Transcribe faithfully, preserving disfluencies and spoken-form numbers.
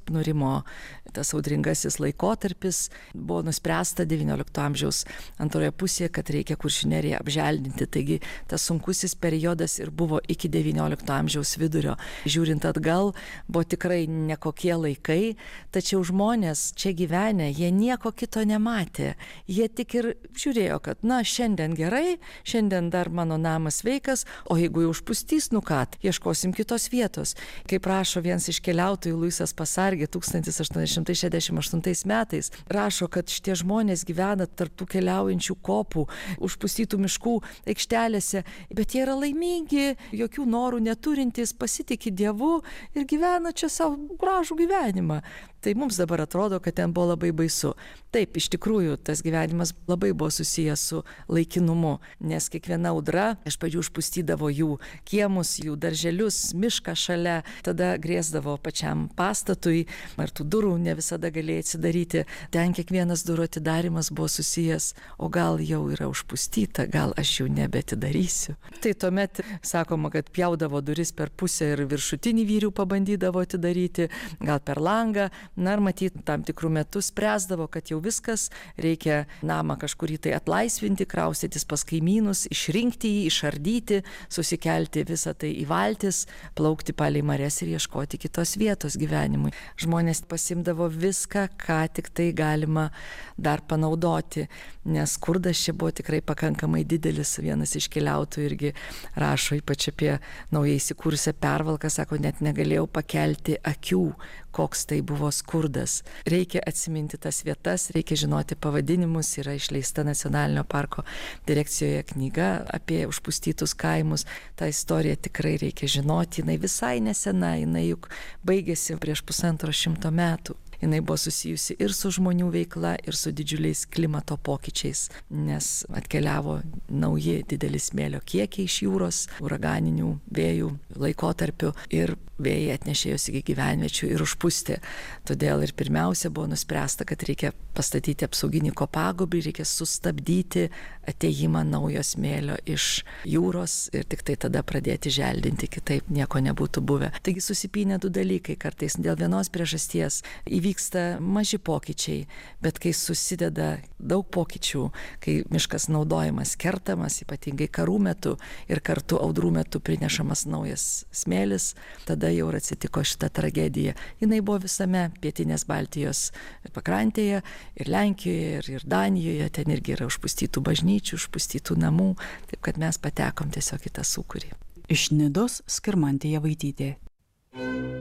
nurimo tas audringasis laikotarpis, buvo nuspręsta devyniolikto amžiaus antroje pusėje, kad reikia Kuršių neriją apželdinti. Taigi tas sunkusis periodas ir buvo iki devyniolikto amžiaus vidurio. Žiūrint atgal, buvo tikrai nekokie laikai, tačiau žmonės čia gyvenę, jie nieko kito nematė. Jie tik ir žiūrėjo, kad na, šiandien gerai, šiandien dar mano namas sveikas, o jeigu jau užpustys, nu ką, ieškosim kitos vietos. Kaip rašo vienas iš keliautojų Luisas Pasargė tūkstantis aštuoni šimtai šešiasdešimt aštuntais metais, rašo, kad šitie žmonės gyvena tarp tų keliaujančių kopų, užpustytų miškų aikštelėse, bet jie yra laimingi, jokių norų neturintys, pasitiki Dievu ir gyvena čia savo gražų gyvenimą. Tai mums dabar atrodo, kad ten buvo labai baisu. Taip, iš tikrųjų, tas gyvenimas labai buvo susijęs su laikinumu, nes kiekviena audra iš pradžių užpustydavo jų kiemus, jų darželius, mišką šalia, tada grėsdavo pačiam pastatui, ar tų durų ne visada galėjai atsidaryti. Ten kiekvienas durų atidarimas buvo susijęs, o gal jau yra užpustyta, gal aš jau nebeatidarysiu. Tai tuomet sakoma, kad pjaudavo duris per pusę ir viršutinį vyrių pabandydavo atidaryti, gal per langą. Na ir matyt, tam tikrų metų spręsdavo, kad jau viskas, reikia namą kažkurį tai atlaisvinti, kraustytis pas kaimynus, išrinkti jį, išardyti, susikelti visą tai į valtis, plaukti palei marias ir ieškoti kitos vietos gyvenimui. Žmonės pasimdavo viską, ką tik tai galima dar panaudoti, nes skurdas čia buvo tikrai pakankamai didelis. Vienas iš keliautojų irgi rašo ypač apie naujai įsikūrusią Pervalką, sako, net negalėjau pakelti akių, koks tai buvo skurdas. Reikia atsiminti tas vietas, reikia žinoti pavadinimus, yra išleista Nacionalinio parko direkcijoje knyga apie užpustytus kaimus. Ta istorija tikrai reikia žinoti, jinai visai nesena, jinai juk baigėsi prieš pusantro šimto metų. Jinai buvo susijusi ir su žmonių veikla, ir su didžiuliais klimato pokyčiais, nes atkeliavo nauji dideli smėlio kiekiai iš jūros, uraganinių vėjų laikotarpiu ir vėjai atnešė juos iki gyvenviečių ir užpustė. Todėl ir pirmiausia buvo nuspręsta, kad reikia pastatyti apsauginį kopagūbrį, reikia sustabdyti atėjimą naujo smėlio iš jūros ir tik tai tada pradėti želdinti, kitaip nieko nebūtų buvę. Taigi susipynė du dalykai, kartais dėl vienos priežasties įvyksta maži pokyčiai, bet kai susideda daug pokyčių, kai miškas naudojamas, kertamas, ypatingai karų metu ir kartu audrų metu prinešamas naujas smėlis, tada jau ir atsitiko šita tragedija. Jinai buvo visame pietinės Baltijos pakrantėje, ir Lenkijoje, ir, ir Danijoje, ten irgi yra užpustytų bažnyčių, užpustytų namų, taip kad mes patekom tiesiog į tą sūkurį. Iš Nidos Skirmantė Javaitytė.